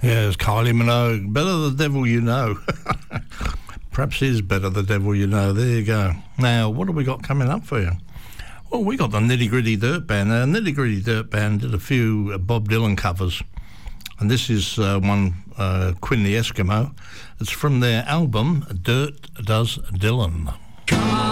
Yes, Kylie Minogue, Better the Devil You Know. Perhaps it is Better the Devil You Know. There you go. Now, what have we got coming up for you? Well, we got the Nitty Gritty Dirt Band. Now, Nitty Gritty Dirt Band did a few Bob Dylan covers, and this is one, Quinn the Eskimo. It's from their album, Dirt Does Dylan.